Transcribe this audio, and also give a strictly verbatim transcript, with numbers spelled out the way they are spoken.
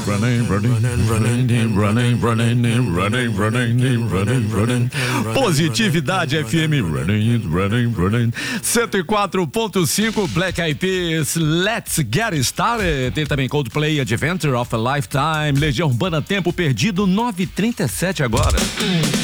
running, running, running, running, running, running, running, running, running. Positividade F M, running, running, running. cento e quatro ponto cinco, Black Eyed Peas, Let's Get Started. Tem também Coldplay, Adventure of a Lifetime, Legião Urbana, Tempo Perdido, nove e trinta e sete agora.